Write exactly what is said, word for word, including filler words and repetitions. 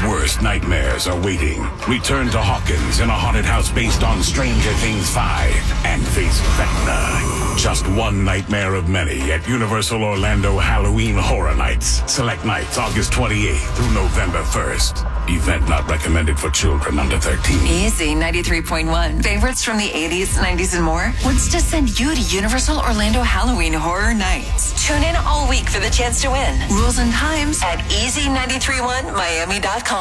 worst nightmares are waiting. Return to Hawkins in a haunted house based on Stranger Things five and face Vecna. Just one nightmare of many at Universal Orlando Halloween Horror Nights. Select nights August twenty-eighth through November first. Event not recommended for children under thirteen. Easy ninety-three point one. Favorites from the eighties, nineties, and more wants to send you to Universal Orlando Halloween Horror Nights. Tune in all week for the chance to win. Rules and times at easy nine three one miami dot com.